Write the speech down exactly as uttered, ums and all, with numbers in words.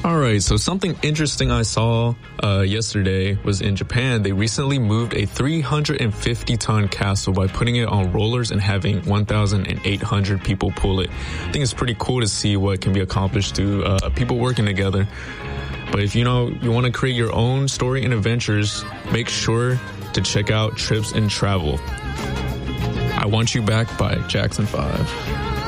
All right, so something interesting I saw uh, yesterday was in Japan. They recently moved a three hundred fifty ton castle by putting it on rollers and having one thousand eight hundred people pull it. I think it's pretty cool to see what can be accomplished through uh, people working together. But if you know you want to create your own story and adventures, make sure to check out Trips and Travel. I Want You Back by Jackson five.